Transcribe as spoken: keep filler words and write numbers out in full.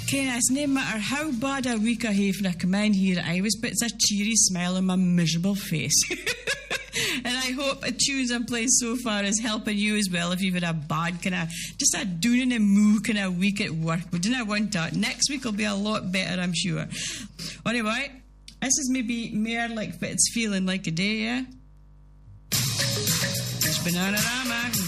Ken, it's no matter how bad a week I have when I come in here, I always puts a cheery smile on my miserable face. And I hope the tunes I'm playing so far is helping you as well if you've had a bad kind of, just a doon in the moo kind of week at work. We didn't want that. Next week will be a lot better, I'm sure. Anyway, this is maybe more like it's feeling like a day, yeah? It's Bananarama.